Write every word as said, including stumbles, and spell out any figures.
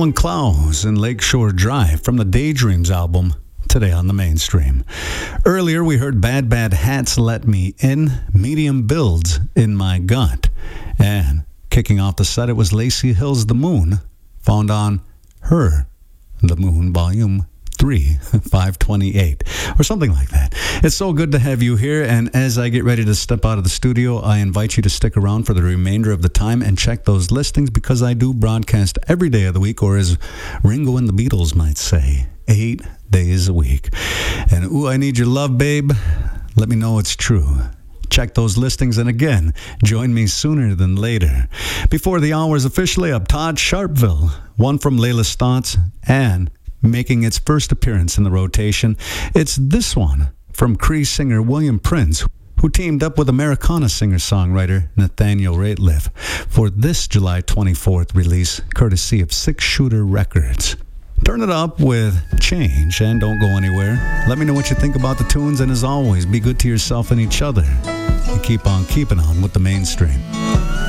Alan Clowes and Lakeshore Drive from the Daydreams album, today on the mainstream. Earlier, we heard Bad Bad Hats Let Me In, Medium Builds In My Gut. And kicking off the set, it was Lacy Hill's The Moon, found on Her, The Moon, Volume three, five twenty-eight, or something like that. It's so good to have you here, and as I get ready to step out of the studio, I invite you to stick around for the remainder of the time and check those listings, because I do broadcast every day of the week, or as Ringo and the Beatles might say, eight days a week. And ooh, I need your love, babe. Let me know it's true. Check those listings, and again, join me sooner than later. Before the hour is officially up, Todd Sharpville, one from Layla's Thoughts, and making its first appearance in the rotation, it's this one from Cree singer William Prince, who teamed up with Americana singer-songwriter Nathaniel Rateliff for this July twenty-fourth release, courtesy of Six Shooter Records. Turn it up with Change and don't go anywhere. Let me know what you think about the tunes, and as always, be good to yourself and each other. And keep on keeping on with the mainstream.